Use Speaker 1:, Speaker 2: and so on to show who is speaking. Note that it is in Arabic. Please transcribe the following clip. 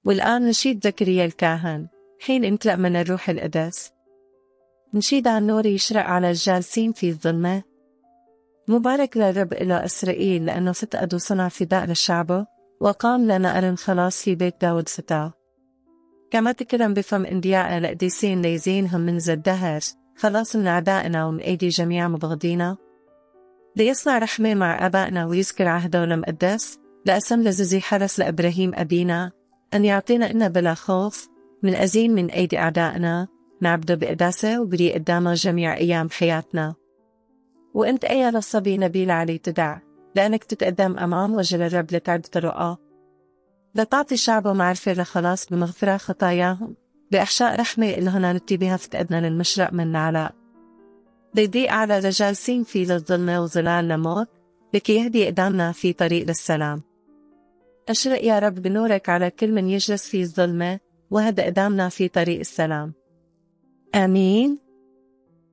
Speaker 1: والآن نشيد زكريا الكاهن حين امتلأ من الروح القدس. نشيد عن نور يشرق على الجالسين في الظلمة. مبارك للرب إله إسرائيل، لأنه فتقد وصنع فداء لشعبه، وقام لنا أرن خلاص في بيت داود فتاه. كما تكرم بفم انبياء القديسين ليزينهم من ذا الدهر خلاص من أعدائنا ومن أيدي جميع مبغضينا. ليصنع رحمة مع آبائنا ويذكر عهده المقدس، لأسم لزي حرس لإبراهيم أبينا، أن يعطينا إنا بلا خوف من أزين من أيدي أعدائنا، نعبده بقداسة وبريء قدامه جميع أيام حياتنا. وأنت أيها الصبي نبيل علي تدع، لأنك تتقدم أمام وجه الرب لتعد طرقه، لتعطي شعبه معرفة لخلاص بمغفرة خطاياهم، بإحشاء رحمة إلهنا نتي بها فتقدنا للمشرق من العلاء، ليضيء على الجالسين في للظلمة وظلال الموت، لكي يهدي قدامنا في طريق للسلام. أشرق يا رب بنورك على كل من يجلس في الظلمة، وهدى قدامنا في طريق السلام. آمين.